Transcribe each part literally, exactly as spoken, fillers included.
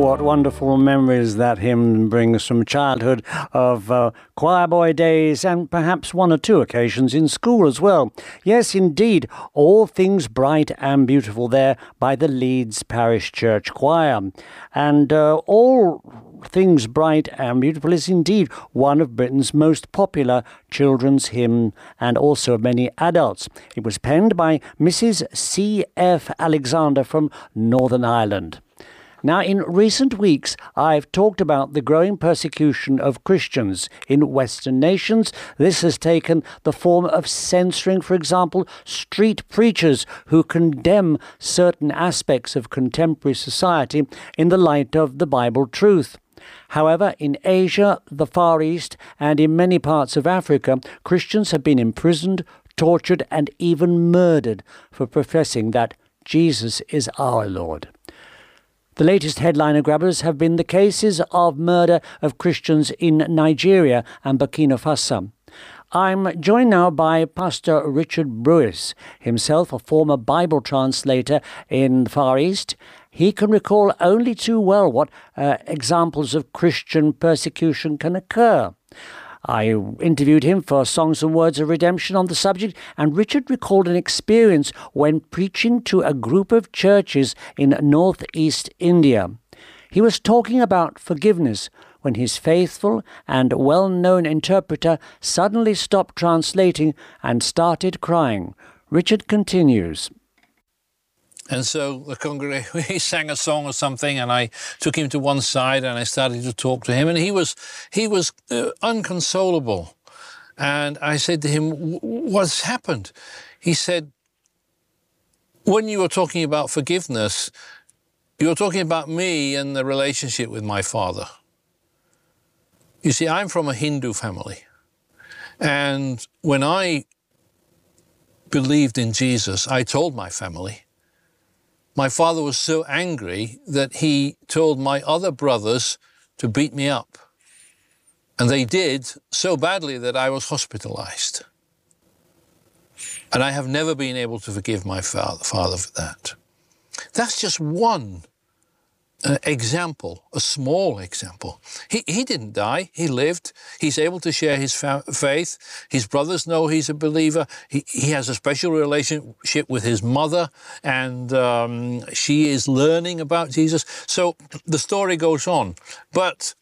what wonderful memories that hymn brings from childhood of uh, choir boy days and perhaps one or two occasions in school as well. Yes, indeed, All Things Bright and Beautiful there by the Leeds Parish Church Choir. And uh, All Things Bright and Beautiful is indeed one of Britain's most popular children's hymn and also of many adults. It was penned by Missus C F Alexander from Northern Ireland. Now, in recent weeks, I've talked about the growing persecution of Christians in Western nations. This has taken the form of censoring, for example, street preachers who condemn certain aspects of contemporary society in the light of the Bible truth. However, in Asia, the Far East, and in many parts of Africa, Christians have been imprisoned, tortured, and even murdered for professing that Jesus is our Lord. The latest headliner grabbers have been the cases of murder of Christians in Nigeria and Burkina Faso. I'm joined now by Pastor Richard Brewis, himself a former Bible translator in the Far East. He can recall only too well what uh, examples of Christian persecution can occur. I interviewed him for Songs and Words of Redemption on the subject, and Richard recalled an experience when preaching to a group of churches in northeast India. He was talking about forgiveness when his faithful and well-known interpreter suddenly stopped translating and started crying. Richard continues. And so the congregation, he sang a song or something, and I took him to one side and I started to talk to him, and he was he was uh, unconsolable. And I said to him, "What's happened?" He said, "When you were talking about forgiveness, you were talking about me and the relationship with my father. You see, I'm from a Hindu family, and when I believed in Jesus, I told my family. My father was so angry that he told my other brothers to beat me up. And they did so badly that I was hospitalized. And I have never been able to forgive my father for that." That's just one uh, example, a small example. He, he didn't die, he lived. He's able to share his fa- faith. His brothers know he's a believer. He, he has a special relationship with his mother, and um, she is learning about Jesus. So the story goes on. But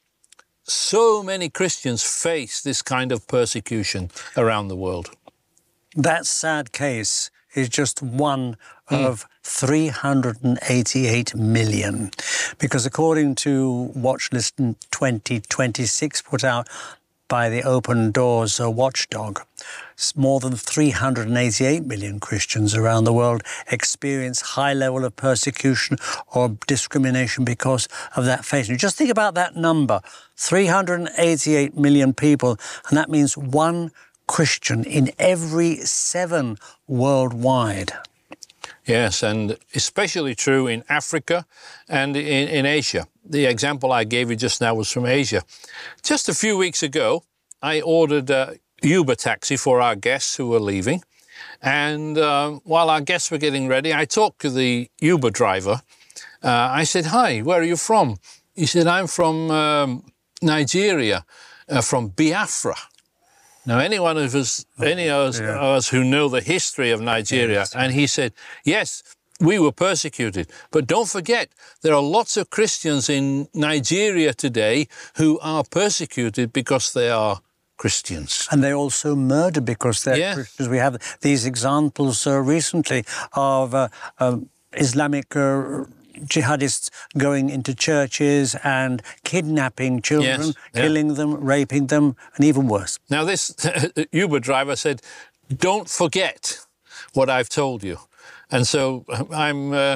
so many Christians face this kind of persecution around the world. That sad case is just one mm. of three hundred eighty-eight million. Because according to Watchlist twenty twenty-six put out by the Open Doors uh, watchdog, more than three hundred eighty-eight million Christians around the world experience high level of persecution or discrimination because of that faith. And just think about that number, three hundred eighty-eight million people, and that means one Christian in every seven worldwide. Yes, and especially true in Africa and in, in Asia. The example I gave you just now was from Asia. Just a few weeks ago, I ordered a Uber taxi for our guests who were leaving. And uh, while our guests were getting ready, I talked to the Uber driver. Uh, I said, "Hi, where are you from?" He said, "I'm from um, Nigeria, uh, from Biafra." Now, anyone of us, oh, any of us, yeah. of us who know the history of Nigeria, yes. And he said, "Yes, we were persecuted. But don't forget, there are lots of Christians in Nigeria today who are persecuted because they are Christians." And they also murder because they're yeah. Christians. We have these examples uh, recently of uh, uh, Islamic uh, jihadists going into churches and kidnapping children, yes, yeah. killing them, raping them, and even worse. Now, this Uber driver said, "Don't forget what I've told you." And so I'm uh,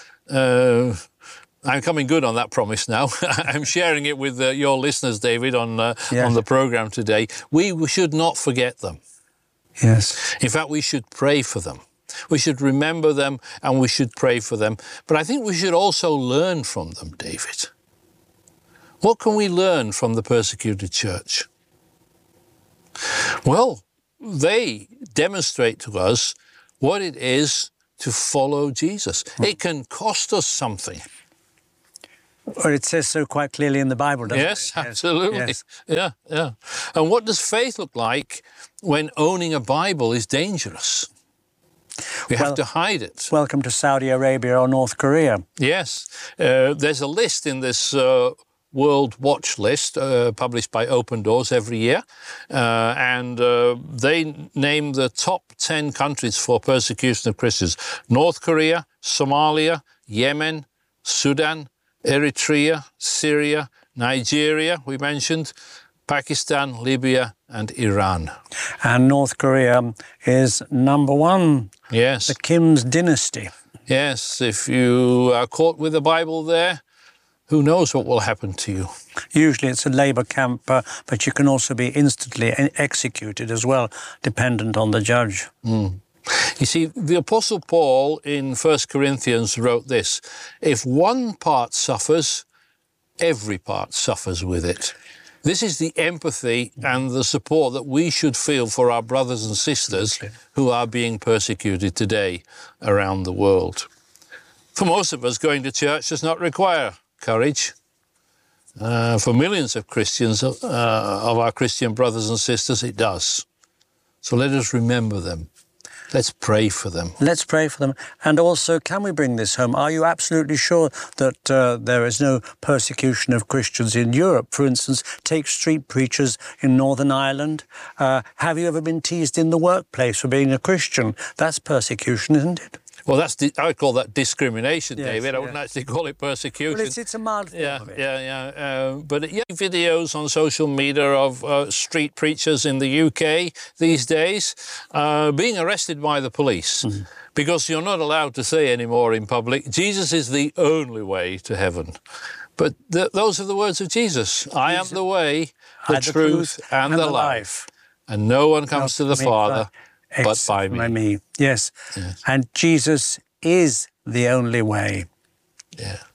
uh, I'm coming good on that promise now. I'm sharing it with uh, your listeners, David, on uh, yes. on the program today. We should not forget them. Yes. In fact, we should pray for them. We should remember them and we should pray for them. But I think we should also learn from them, David. What can we learn from the persecuted church? Well, they demonstrate to us what it is to follow Jesus. It can cost us something. Or it says so quite clearly in the Bible, doesn't yes, it? Absolutely. Yes. Yeah, yeah. And what does faith look like when owning a Bible is dangerous? We Well, have to hide it. Welcome to Saudi Arabia or North Korea. Yes. Uh, there's a list in this uh, World Watch list uh, published by Open Doors every year. Uh, and uh, they name the top ten countries for persecution of Christians. North Korea, Somalia, Yemen, Sudan, Eritrea, Syria, Nigeria, we mentioned, Pakistan, Libya and Iran. And North Korea is number one. Yes. The Kim's dynasty. Yes, if you are caught with the Bible there, who knows what will happen to you. Usually it's a labour camp, uh, but you can also be instantly executed as well, dependent on the judge. Mm. You see, the Apostle Paul in First Corinthians wrote this: if one part suffers, every part suffers with it. This is the empathy and the support that we should feel for our brothers and sisters who are being persecuted today around the world. For most of us, going to church does not require courage. Uh, for millions of Christians, uh, of our Christian brothers and sisters, it does. So let us remember them. Let's pray for them. Let's pray for them. And also, can we bring this home? Are you absolutely sure that uh, there is no persecution of Christians in Europe? For instance, take street preachers in Northern Ireland. Uh, have you ever been teased in the workplace for being a Christian? That's persecution, isn't it? Well, that's I would call that discrimination, yes, David. I yeah. wouldn't actually call it persecution. Well, it's, it's a mild form yeah, of it. yeah, yeah. Uh, but yeah, videos on social media of uh, street preachers in the U K these days uh, being arrested by the police mm-hmm. because you're not allowed to say anymore in public, Jesus is the only way to heaven. But th those are the words of Jesus. I am the way, the, the truth, and, and the life. life. And no one comes no, to the Father but by me. me. Yes. yes. And Jesus is the only way. Yeah.